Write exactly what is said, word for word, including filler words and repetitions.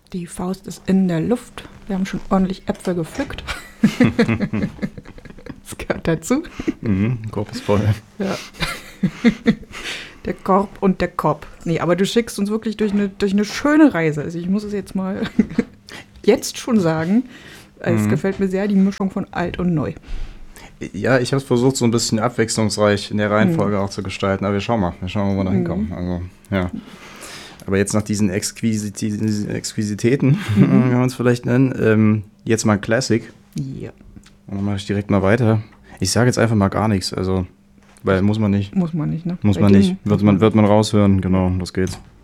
Die Faust ist in der Luft. Wir haben schon ordentlich Äpfel gepflückt. Das gehört dazu. Mhm, der Korb ist voll. Ja. Der Korb und der Korb. Nee, aber du schickst uns wirklich durch eine, durch eine schöne Reise. Also ich muss es jetzt mal jetzt schon sagen. Es mhm. gefällt mir sehr, die Mischung von alt und neu. Ja, ich habe es versucht, so ein bisschen abwechslungsreich in der Reihenfolge mhm. auch zu gestalten. Aber wir schauen mal, wir schauen mal, wo wir da hinkommen. Also, ja. Aber jetzt nach diesen Exquisiti- Exquisitäten, mhm. kann man es vielleicht nennen, ähm, jetzt mal ein Classic. Ja. Und dann mache ich direkt mal weiter. Ich sage jetzt einfach mal gar nichts, also, weil muss man nicht. Muss man nicht, ne? Muss Bei man dem nicht. Wird man, wird man raushören, genau, los geht's.